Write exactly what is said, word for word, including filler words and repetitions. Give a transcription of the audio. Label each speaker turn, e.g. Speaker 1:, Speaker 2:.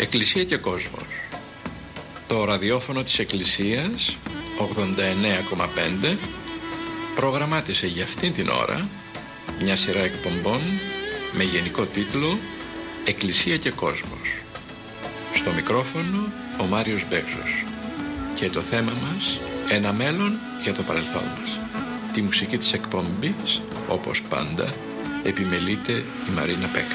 Speaker 1: Εκκλησία και κόσμος. Το ραδιόφωνο της Εκκλησίας ογδόντα εννέα κόμμα πέντε προγραμμάτισε για αυτήν την ώρα μια σειρά εκπομπών με γενικό τίτλο Εκκλησία και κόσμος. Στο μικρόφωνο ο Μάριος Μπέγζος και το θέμα μας ένα μέλλον για το παρελθόν μας. Τη μουσική της εκπομπής, όπως πάντα, επιμελείται η Μαρίνα Πέκα.